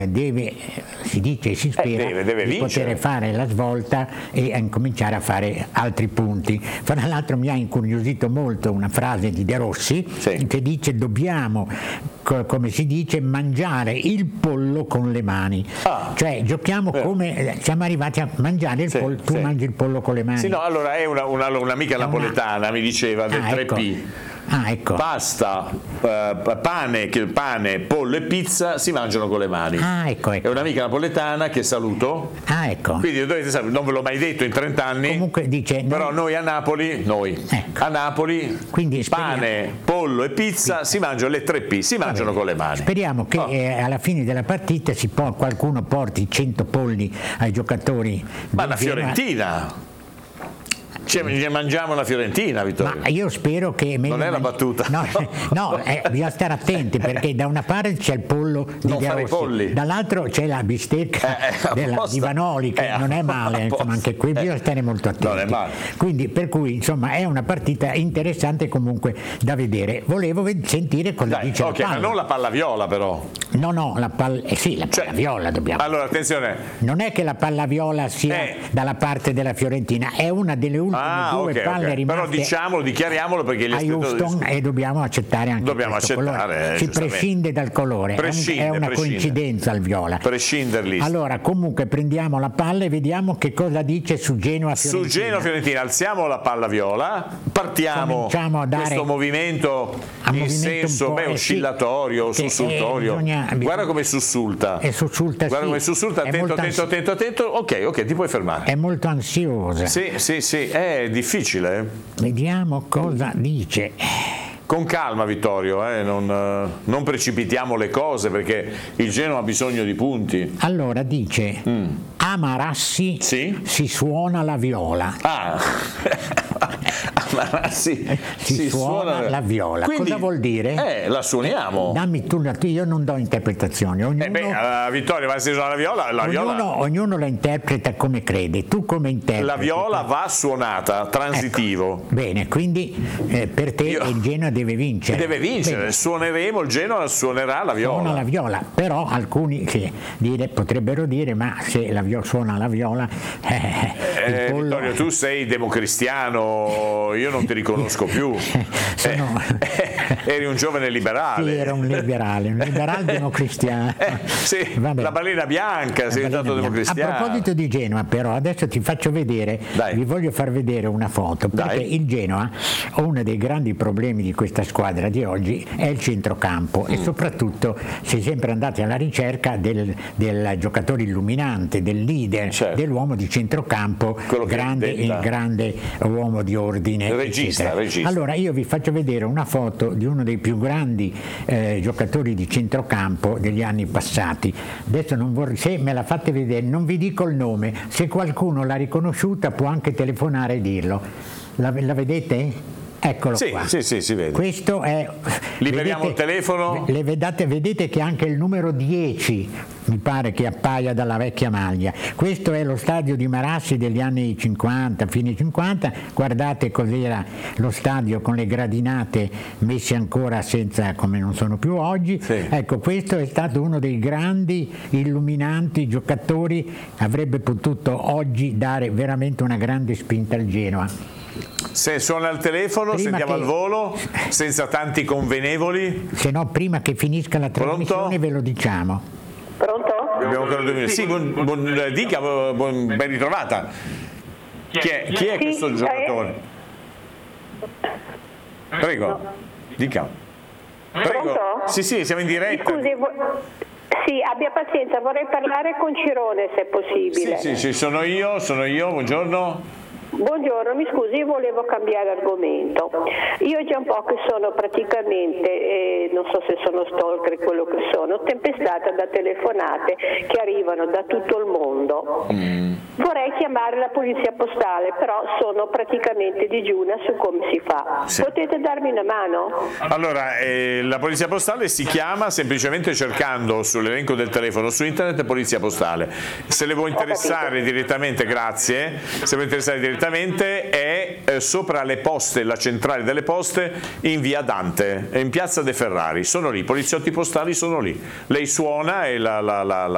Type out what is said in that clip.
si dice e si spera deve di poter fare la svolta e incominciare a fare altri punti. Fra l'altro mi ha incuriosito molto una frase di De Rossi che dice: dobbiamo, come si dice, mangiare il pollo con le mani. Cioè giochiamo come siamo arrivati a mangiare il pollo. Tu mangi il pollo con le mani? Sì, no, allora è un'amica napoletana, mi diceva del 3P. Ecco. Pasta, pane, pollo e pizza si mangiano con le mani. Ecco. È un'amica napoletana che saluto. Ecco. Quindi dovete sapere, non ve l'ho mai detto in 30 anni. Comunque dice, però noi a Napoli, a Napoli, quindi pane, pollo e pizza si mangiano, le 3P si mangiano con le mani. Speriamo che alla fine della partita qualcuno porti 100 polli ai giocatori. Ma la Fiorentina! Mangiamo la Fiorentina, Vittorio. Ma io spero che non è la battuta. No, bisogna stare attenti, perché da una parte c'è il pollo di De Rossi, dall'altro c'è la bistecca di Vanoli, che non è male, insomma, anche qui bisogna stare molto attenti. Non è male. Quindi per cui insomma è una partita interessante comunque da vedere. Volevo sentire cosa dice la palla. Ma non la palla viola però. No, la palla viola dobbiamo. Allora attenzione. Non è che la palla viola sia dalla parte della Fiorentina, è una delle ultime due palle rimaste. Però dichiariamolo, perché gli a Houston e dobbiamo accettare anche questo colore. Si prescinde dal colore, è una coincidenza il viola. Prescinderli. Allora comunque prendiamo la palla e vediamo che cosa dice su Genoa-Fiorentina. Su Genoa-Fiorentina alziamo la palla viola, partiamo a dare questo movimento in senso oscillatorio, sussultorio. Guarda come sussulta. Guarda come sussulta, attento. Ok, ti puoi fermare. È molto ansiosa. Sì, è difficile. Vediamo cosa dice. Con calma, Vittorio, non precipitiamo le cose, perché il Genoa ha bisogno di punti. Allora dice: a Marassi si suona la viola. Marassi si suona la viola. Quindi, cosa vuol dire? La suoniamo. Dammi tu, io non do interpretazioni. Vittorio, ma se suona la viola, ognuno la interpreta come crede. Tu come interpreti? La viola va suonata, transitivo. Bene, quindi per te il Genoa deve vincere. Deve vincere. Bene. Suoneremo, il Genoa suonerà la viola. Suona la viola, però alcuni potrebbero dire: ma se suona la viola, Vittorio, tu sei democristiano, io non ti riconosco più. Eri un giovane liberale. Sì, era un liberale democristiano. La balena bianca, sei diventato democristiano. A proposito di Genoa, però, adesso ti faccio vedere, vi voglio far vedere una foto, perché il Genoa, uno dei grandi problemi di questa squadra di oggi è il centrocampo, e soprattutto si è sempre andati alla ricerca del giocatore illuminante, del leader, dell'uomo di centrocampo, il grande uomo di ordine, regista. Allora io vi faccio vedere una foto di uno dei più grandi giocatori di centrocampo degli anni passati. Adesso non vorrei, se me la fate vedere, non vi dico il nome, se qualcuno l'ha riconosciuta può anche telefonare e dirlo. La vedete? Eccolo qua. Sì, si vede. Questo è. Liberiamo il telefono. Vedete che anche il numero 10 mi pare che appaia dalla vecchia maglia. Questo è lo stadio di Marassi degli anni 50, fine 50. Guardate cos'era lo stadio, con le gradinate messe ancora senza, come non sono più oggi. Ecco, questo è stato uno dei grandi illuminanti giocatori, avrebbe potuto oggi dare veramente una grande spinta al Genoa. Se suona il telefono, sentiamo al volo, senza tanti convenevoli. Se no, prima che finisca la trasmissione ve lo diciamo. Pronto? Abbiamo ancora 2 minuti. Sì, dica, ben ritrovata. Chi è questo giocatore? Prego, dica. Prego. Pronto? Sì, siamo in diretta. Scusi, sì, abbia pazienza, vorrei parlare con Cirone, se è possibile. Sì, sono io, buongiorno. Buongiorno, mi scusi, io volevo cambiare argomento. Io già un po' che sono praticamente, non so se sono stalker, quello che sono, tempestata da telefonate che arrivano da tutto il mondo. Vorrei chiamare la polizia postale, però sono praticamente digiuna su come si fa. Potete darmi una mano? Allora, la polizia postale si chiama semplicemente cercando sull'elenco del telefono su internet polizia postale. Se le vuoi interessare direttamente, grazie. Se vuoi interessare direttamente è sopra le poste, la centrale delle poste, in via Dante, in piazza De Ferrari. Sono lì, poliziotti postali sono lì. Lei suona e la